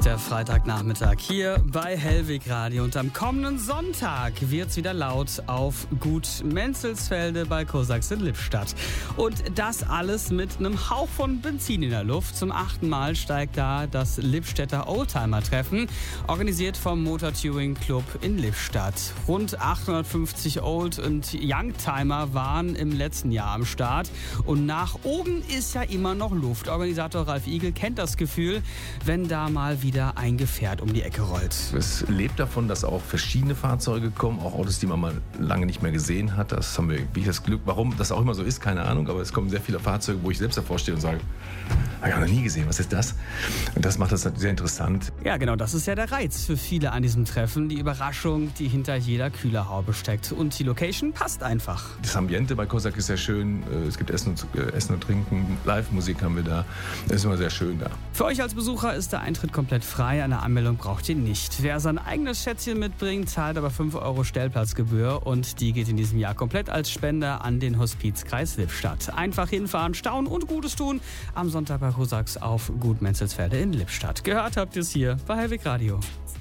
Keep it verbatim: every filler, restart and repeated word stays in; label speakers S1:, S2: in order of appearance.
S1: Der Freitagnachmittag hier bei Hellweg Radio und am kommenden Sonntag wird's wieder laut auf Gut Menzelsfelde bei Kosax in Lippstadt. Und das alles mit einem Hauch von Benzin in der Luft. Zum achten Mal steigt da das Lippstädter Oldtimer-Treffen, organisiert vom Motor Touring Club in Lippstadt. Rund achthundertfünfzig Old- und Youngtimer waren im letzten Jahr am Start. Und nach oben ist ja immer noch Luft. Organisator Ralf Igel kennt das Gefühl, wenn da mal wieder ein Gefährt um die Ecke rollt.
S2: Es lebt davon, dass auch verschiedene Fahrzeuge kommen, auch Autos, die man mal lange nicht mehr gesehen hat. Das haben wir wirklich das Glück. Warum das auch immer so ist, keine Ahnung, aber es kommen sehr viele Fahrzeuge, wo ich selbst davor stehe und sage, habe ich auch noch nie gesehen, was ist das? Und das macht das sehr interessant.
S1: Ja, genau, das ist ja der Reiz für viele an diesem Treffen, die Überraschung, die hinter jeder Kühlerhaube steckt. Und die Location passt einfach.
S2: Das Ambiente bei Kosak ist sehr schön. Es gibt Essen und, äh, Essen und Trinken, Live-Musik haben wir da. Das ist immer sehr schön da.
S1: Für euch als Besucher ist der Eintritt komplett frei, eine Anmeldung braucht ihr nicht. Wer sein eigenes Schätzchen mitbringt, zahlt aber fünf Euro Stellplatzgebühr und die geht in diesem Jahr komplett als Spender an den Hospizkreis Lippstadt. Einfach hinfahren, staunen und Gutes tun am Sonntag bei Kosax auf Gut Menzelsfelde in Lippstadt. Gehört habt ihr es hier bei Hellweg Radio.